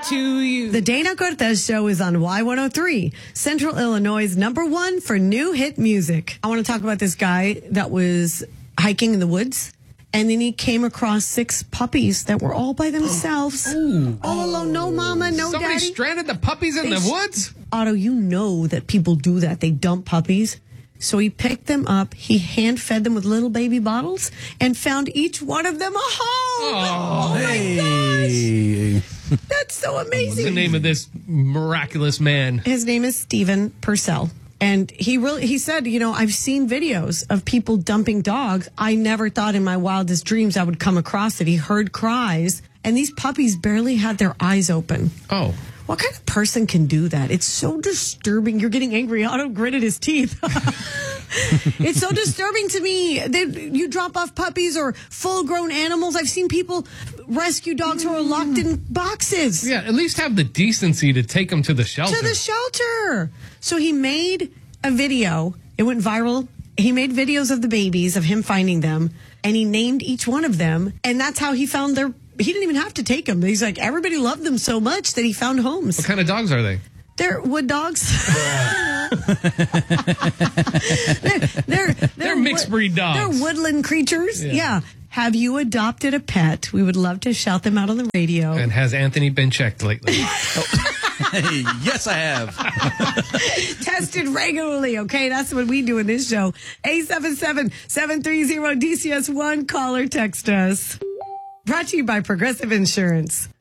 to you. The Dana Cortez Show is on Y103, Central Illinois' #1 for new hit music. I want to talk about this guy that was hiking in the woods, and then he came across 6 puppies that were all by themselves, all alone, no mama, no Somebody daddy. stranded the puppies in the woods? Otto, you know that people do that. They dump puppies. So he picked them up, he hand-fed them with little baby bottles, and found each one of them a home. Oh my gosh! That's so amazing. What's the name of this miraculous man? His name is Stephen Purcell. And he said, I've seen videos of people dumping dogs. I never thought in my wildest dreams I would come across it. He heard cries, and these puppies barely had their eyes open. Oh. What kind of person can do that? It's so disturbing. You're getting angry. Otto gritted his teeth. It's so disturbing to me. You drop off puppies or full-grown animals. I've seen people rescue dogs who are locked in boxes. Yeah, at least have the decency to take them to the shelter. To the shelter. So he made a video. It went viral. He made videos of the babies, of him finding them, and he named each one of them. And that's how he found their... He didn't even have to take them. He's like, everybody loved them so much that he found homes. What kind of dogs are they? They're wood dogs. they're mixed breed dogs. They're woodland creatures. Yeah. Have you adopted a pet? We would love to shout them out on the radio. And has Anthony been checked lately? Yes, I have. Tested regularly, okay? That's what we do in this show. 877-730-DCS1. Call or text us. Brought to you by Progressive Insurance.